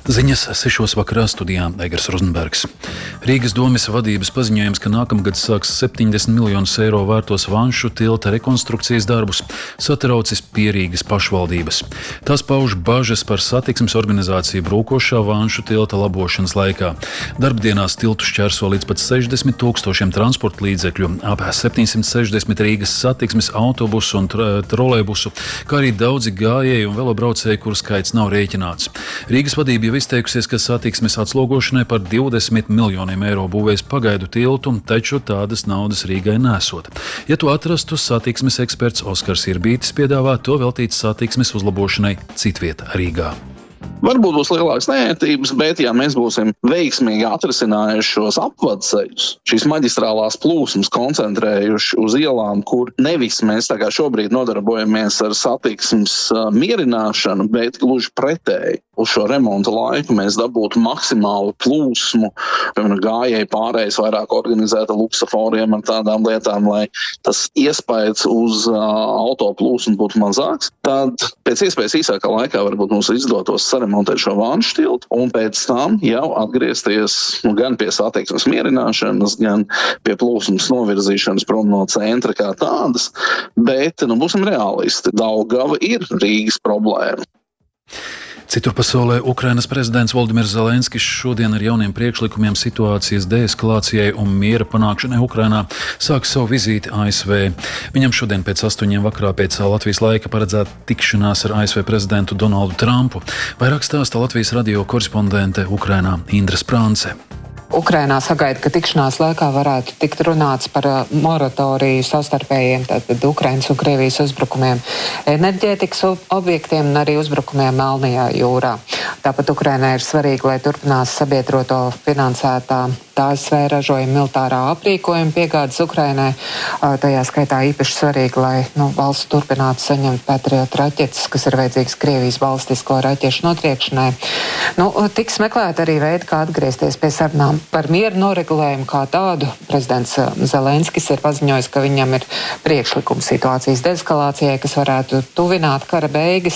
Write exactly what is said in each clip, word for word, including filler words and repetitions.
Ziņas sešos vakarā studijā Eigars Rozenbergs. Rīgas domes vadības paziņojums, ka nākamgad sāks septiņdesmit miljonus eiro vērtos Vanšu tilta rekonstrukcijas darbus, satraucis Pierīgas pašvaldības. Tās pauž bažas par satiksmes organizāciju brūkošā Vanšu tilta labošanas laikā. Darbdienās tiltu šķērso līdz pat sešdesmit tūkstošiem transporta līdzekļu, ap septiņsimt sešdesmit Rīgas satiksmes autobusu un trolejbusu, kā arī daudzi gājēji un velobraucēji, kuru skaits nav rēķināts. Rīgas vadība jau izteikusies, ka satiksmes atslogošanai par divdesmit miljoniem eiro būvēs pagaidu tiltu, taču tādas naudas Rīgai nesot. Ja to atrastu, satiksmes eksperts Oskars Irbītis piedāvā to veltīt satiksmes uzlabošanai citviet Rīgā. Varbūt būs lielākas neērtības, bet ja mēs būsim veiksmīgi atrisinājuši šos apvadceļus, šīs maģistrālās plūsmas koncentrējuši uz ielām, kur nevis mēs tā kā šobrīd nodarbojamies ar satiksmes uh, mierināšanu, bet gluži pretēji. Uz šo remonta laiku mēs dabūtu maksimālu plūsmu, piemēram, gājēji pārējais vairāk organizēta luksaforiem ar tādām lietām, lai tas iespējas uz uh, auto plūsmu būtu mazāks. Tad pēc iespējas īsākā laikā varbūt mums izdotos saremontēt šo Vanšu tiltu un pēc tam jau atgriezties nu, gan pie satiksmes mierināšanas, gan pie plūsmas novirzīšanas prom no centra kā tādas, bet, nu, būsim realisti, Daugava ir Rīgas problēma. Citur pasaulē Ukrainas prezidents Voldimirs Zelenskis šodien ar jauniem priekšlikumiem situācijas deeskalācijai un miera panākšanai Ukrainā sāk savu vizīti A S V. Viņam šodien pēc astoņiem vakarā pēc Latvijas laika paredzēta tikšanās ar A S V prezidentu Donaldu Trumpu. Vairāk stāsta Latvijas radio korespondente Ukrainā Indra Sprānce. Ukrainā sagaida, ka tikšanās laikā varētu tikt runāts par moratoriju savstarpējiem, tātad Ukrainas un Krievijas uzbrukumiem enerģētikas objektiem un arī uzbrukumiem Melnajā jūrā. Tāpat Ukrainai ir svarīgi, lai turpinās sabiedroto finansētā A S V ražojuma militārā aprīkojuma piegādes Ukrainai. Tajā skaitā īpaši svarīgi, lai nu, valsts turpinātu saņemt Patriot raķetes, kas ir vajadzīgas Krievijas balstisko raķešu notriekšanai. Nu, tiks meklēt arī veidi, kā atgriezties pie sarunām par mieru noregulējumu kā tādu. Prezidents Zelenskis ir paziņojis, ka viņam ir priekšlikums situācijas deeskalācijai, kas varētu tuvināt kara beigas.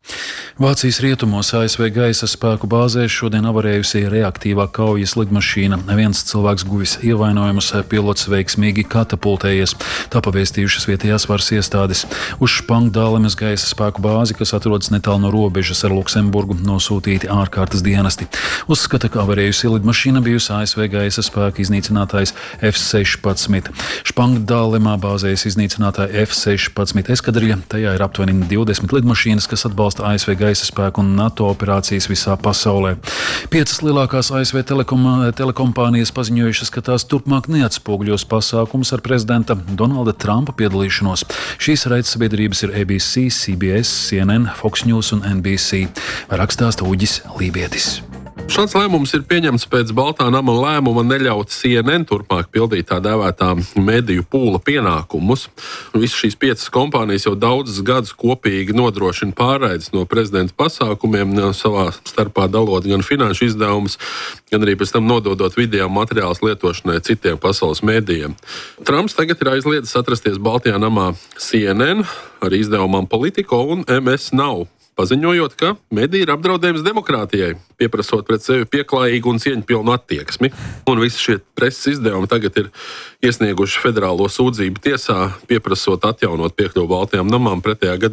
Vācijas rietumos A S V gaisa spēku bāzē šodien avarējusi reaktīvā kaujas lidmašīna. Viens cilvēks guvis ievainojumus, pilots veiksmīgi katapultējies. Tā pavēstījušas vietējās varas iestādes. Uz Špangdālemes gaisa spēku bāzi, kas atrodas netālu no robežas ar Luksemburgu, nosūtīti ārkārtas dienesti. Uzskata, ka avarējusi lidmašīna bijusi A S V gaisa spēku iznīcinātājs F sešpadsmit. Špangdālemā bāzējas iznīcinātāja F sešpadsmit eskadriļa. Tajā ir aptuveni divdesmit lidmašīnas, kas atbalsta A S V gaisa spēku un NATO operācijas visā pasaulē. Piecas lielākās A S V telekom, telekompānijas paziņojušas, ka tās turpmāk neatspoguļos pasākumus ar prezidenta Donalda Trumpa piedalīšanos. Šīs raidsabiedrības ir A B C, C B S, C N N, Fox News un N B C. Vairāk stāsta Uģis Lībietis. Šāds lēmums ir pieņemts pēc Baltā nama lēmuma neļaut C N N turpmāk pildīt tā dēvētā mediju pūla pienākumus. Visas šīs piecas kompānijas jau daudzus gadus kopīgi nodrošina pārraides no prezidenta pasākumiem, savā starpā dalot gan finanšu izdevumus, gan arī pēc tam nododot video materiālus lietošanai citiem pasaules medijiem. Trumps tagad ir aizliedzis atrasties Baltajā namā C N N ar izdevumam Politico un M S Now, paziņojot, ka mediji ir apdraudējums demokrātijai, pieprasot pret sevi pieklājīgu un cieņpilnu attieksmi. Un visi šie preses izdevumi tagad ir iesnieguši federālo sūdzību tiesā, pieprasot atjaunot piekļuvu Baltajām namām, pretējā gadā